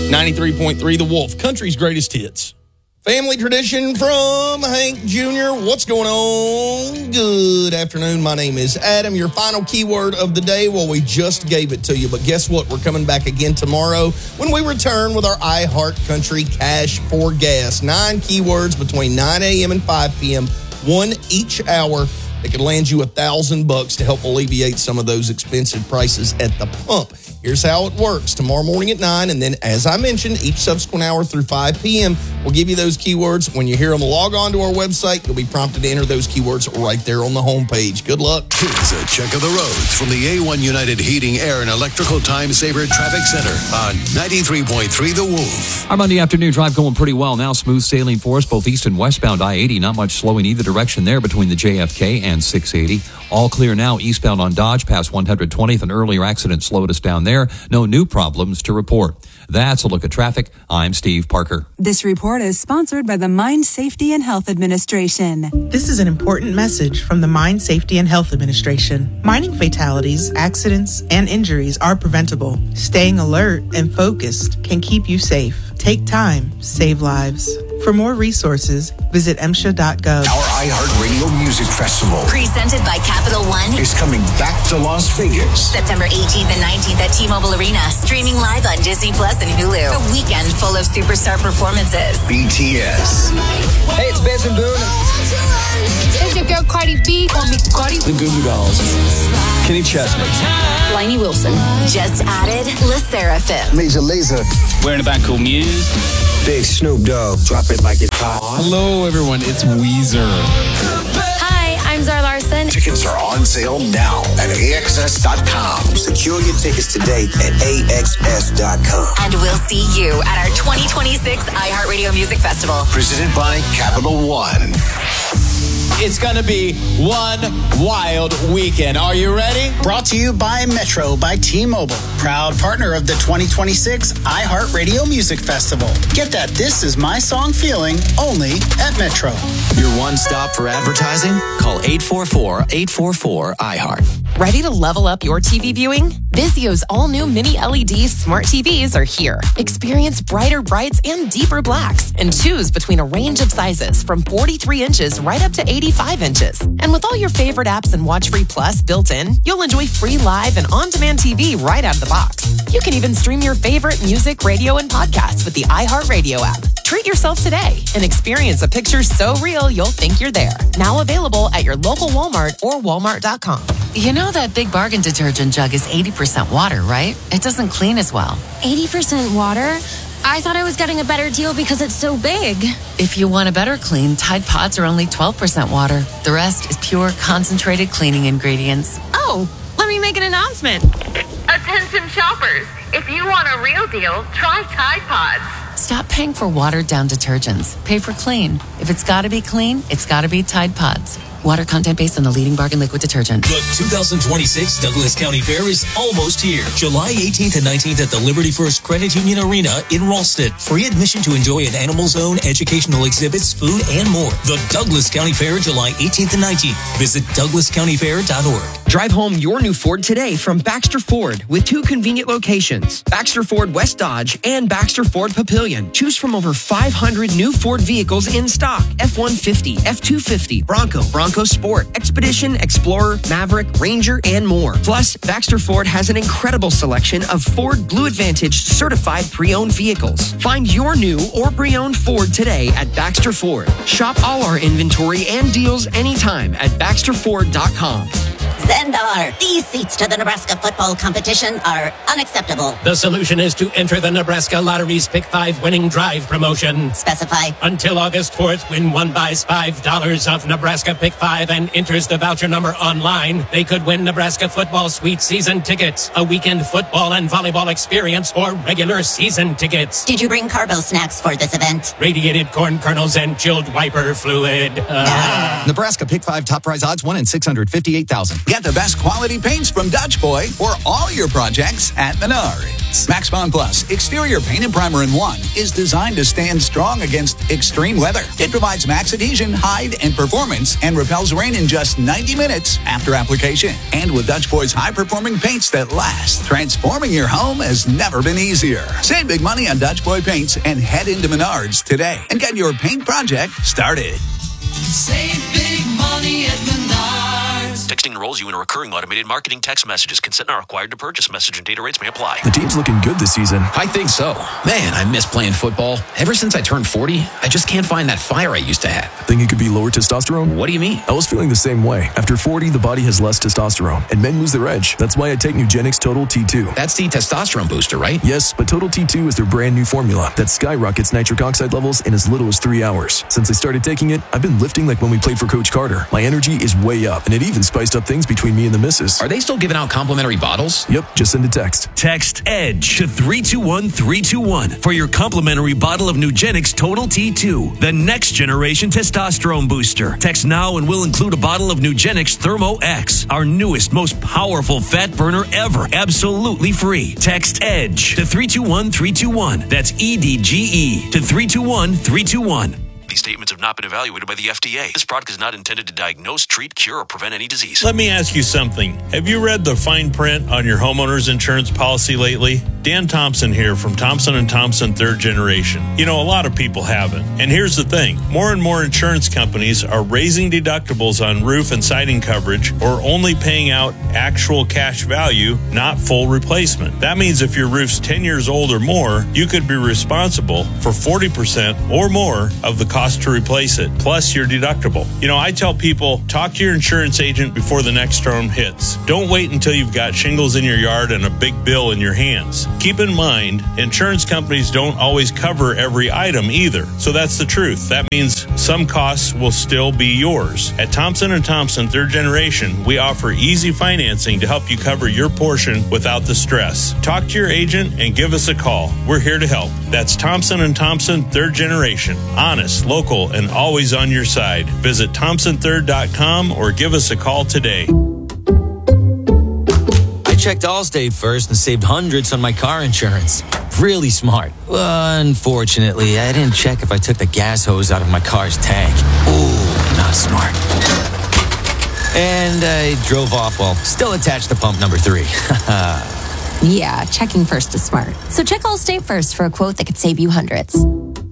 93.3 The Wolf, country's greatest hits. Family tradition from Hank Jr. What's going on? Good afternoon. My name is Adam. Your final keyword of the day. Well, we just gave it to you, but guess what? We're coming back again tomorrow when we return with our iHeart Country Cash for Gas. 9 keywords between 9 a.m. and 5 p.m., one each hour. It could land you $1,000 to help alleviate some of those expensive prices at the pump. Here's how it works. Tomorrow morning at 9, and then, as I mentioned, each subsequent hour through 5 p.m., we'll give you those keywords. When you hear them, log on to our website. You'll be prompted to enter those keywords right there on the homepage. Good luck. Here's a check of the roads from the A1 United Heating, Air, and Electrical Time Saver Traffic Center on 93.3 The Wolf. Our Monday afternoon drive going pretty well now. Smooth sailing for us, both east and westbound I-80. Not much slowing either direction there between the JFK and 680. All clear now eastbound on Dodge past 120th. An earlier accident slowed us down there. No new problems to report. That's a look at traffic. I'm Steve Parker. This report is sponsored by the Mine Safety and Health Administration. This is an important message from the Mine Safety and Health Administration. Mining fatalities, accidents, and injuries are preventable. Staying alert and focused can keep you safe. Take time, save lives. For more resources, visit MSHA.gov. Our iHeartRadio Music Festival, presented by Capital One, is coming back to Las Vegas. September 18th and 19th at T-Mobile Arena, streaming live on Disney Plus and Hulu. A weekend full of superstar performances. BTS. Hey, it's Benson Boone. It's your girl Cardi B. Call me Cardi. The Goo Goo Dolls. Kenny Chesney. Lainey Wilson. Just added Le Seraphim. Major Lazer. Wearing a band called Muse. Big Snoop Dogg. Drop it like it's hot. Hello, everyone. It's Weezer. Hi, I'm Zara Larson. Tickets are on sale now at AXS.com. Secure your tickets today at AXS.com. And we'll see you at our 2026 iHeartRadio Music Festival. Presented by Capital One. It's going to be one wild weekend. Are you ready? Brought to you by Metro by T-Mobile, proud partner of the 2026 iHeartRadio Music Festival. Get that This Is My Song feeling only at Metro. Your one stop for advertising? Call 844-844-iHeart. Ready to level up your TV viewing? Vizio's all-new mini LED smart TVs are here. Experience brighter brights and deeper blacks, and choose between a range of sizes from 43 inches right up to 85 inches. And with all your favorite apps and WatchFree Plus built in, you'll enjoy free live and on-demand TV right out of the box. You can even stream your favorite music, radio, and podcasts with the iHeartRadio app. Treat yourself today and experience a picture so real you'll think you're there. Now available at your local Walmart or Walmart.com. You know that Big Bargain detergent jug is 80% water, right? It doesn't clean as well. 80% water? I thought I was getting a better deal because it's so big. If you want a better clean, Tide Pods are only 12% water. The rest is pure, concentrated cleaning ingredients. Oh, let me make an announcement. Attention shoppers. If you want a real deal, try Tide Pods. Stop paying for watered-down detergents. Pay for clean. If it's got to be clean, it's got to be Tide Pods. Water content based on the leading bargain liquid detergent. The 2026 Douglas County Fair is almost here. July 18th and 19th at the Liberty First Credit Union Arena in Ralston. Free admission to enjoy an Animal Zone, educational exhibits, food, and more. The Douglas County Fair, July 18th and 19th. Visit douglascountyfair.org. Drive home your new Ford today from Baxter Ford with 2 convenient locations. Baxter Ford West Dodge and Baxter Ford Papillion. Choose from over 500 new Ford vehicles in stock. F-150, F-250, Bronco Sport, Expedition, Explorer, Maverick, Ranger, and more. Plus, Baxter Ford has an incredible selection of Ford Blue Advantage certified pre-owned vehicles. Find your new or pre-owned Ford today at Baxter Ford. Shop all our inventory and deals anytime at BaxterFord.com. Zendar, these seats to the Nebraska football competition are unacceptable. The solution is to enter the Nebraska Lottery's Pick 5 winning drive promotion. Specify. Until August 4th, when one buys $5 of Nebraska Pick 5 and enters the voucher number online, they could win Nebraska football suite season tickets, a weekend football and volleyball experience, or regular season tickets. Did you bring Carbo snacks for this event? Radiated corn kernels and chilled wiper fluid. Nebraska Pick 5 top prize odds 1 in 658,000. Get the best quality paints from Dutch Boy for all your projects at Menards. Max Bond Plus Exterior Paint and Primer in 1 is designed to stand strong against extreme weather. It provides max adhesion, hide, and performance and repels rain in just 90 minutes after application. And with Dutch Boy's high-performing paints that last, transforming your home has never been easier. Save big money on Dutch Boy paints and head into Menards today and get your paint project started. Save big money at Menards. Texting enrolls you in a recurring automated marketing text messages. Consent not required to purchase. Message and data rates may apply. The team's looking good this season. I think so. Man, I miss playing football. Ever since I turned 40, I just can't find that fire I used to have. Think it could be lower testosterone? What do you mean? I was feeling the same way. After 40, the body has less testosterone, and men lose their edge. That's why I take Nugenix Total T2. That's the testosterone booster, right? Yes, but Total T2 is their brand new formula that skyrockets nitric oxide levels in as little as 3 hours. Since I started taking it, I've been lifting like when we played for Coach Carter. My energy is way up, and it even spiced up things between me and the missus. Are they still giving out complimentary bottles? Yep, just send a text. Text EDGE to 321-321 for your complimentary bottle of Nugenix Total T2, the next generation testosterone booster. Text now and we'll include a bottle of Nugenix Thermo X, our newest, most powerful fat burner ever, absolutely free. Text EDGE to 321-321. That's EDGE to 321-321. These statements have not been evaluated by the FDA. This product is not intended to diagnose, treat, cure, or prevent any disease. Let me ask you something. Have you read the fine print on your homeowner's insurance policy lately? Dan Thompson here from Thompson & Thompson 3rd Generation. You know, a lot of people haven't. And here's the thing. More and more insurance companies are raising deductibles on roof and siding coverage or only paying out actual cash value, not full replacement. That means if your roof's 10 years old or more, you could be responsible for 40% or more of the cost to replace it, plus your deductible. You know, I tell people, talk to your insurance agent before the next storm hits. Don't wait until you've got shingles in your yard and a big bill in your hands. Keep in mind, insurance companies don't always cover every item either. So that's the truth. That means some costs will still be yours. At Thompson & Thompson 3rd Generation, we offer easy financing to help you cover your portion without the stress. Talk to your agent and give us a call. We're here to help. That's Thompson & Thompson 3rd Generation. Honest, local, and always on your side. Visit ThompsonThird.com or give us a call today. I checked Allstate first and saved hundreds on my car insurance. Really smart. Unfortunately, I didn't check if I took the gas hose out of my car's tank. Ooh, not smart. And I drove off while still attached to pump number 3. Yeah, checking first is smart. So check Allstate first for a quote that could save you hundreds.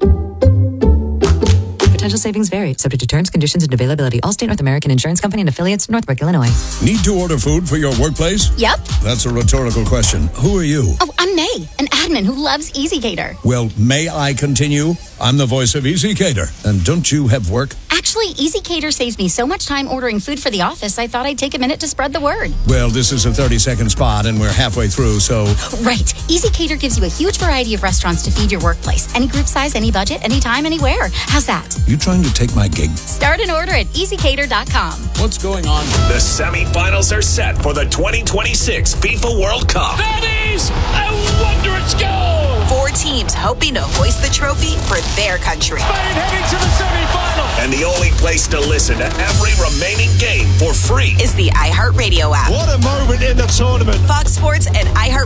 Potential savings vary, subject to terms, conditions, and availability. Allstate North American Insurance Company and affiliates, Northbrook, Illinois. Need to order food for your workplace? Yep. That's a rhetorical question. Who are you? Oh, I'm May, an admin who loves EasyCater. Well, may I continue? I'm the voice of EasyCater. And don't you have work? Actually, EasyCater saves me so much time ordering food for the office, I thought I'd take a minute to spread the word. Well, this is a 30-second spot, and we're halfway through, so... Right. EasyCater gives you a huge variety of restaurants to feed your workplace. Any group size, any budget, anytime, anywhere. How's that? You trying to take my gig? Start an order at EasyCater.com. What's going on? The semifinals are set for the 2026 FIFA World Cup. That is a wondrous goal! 4 teams hoping to hoist the trophy for their country. Spain heading to the semifinal. And the only place to listen to every remaining game for free is the iHeartRadio app. What a moment in the tournament. Fox Sports and iHeartRadio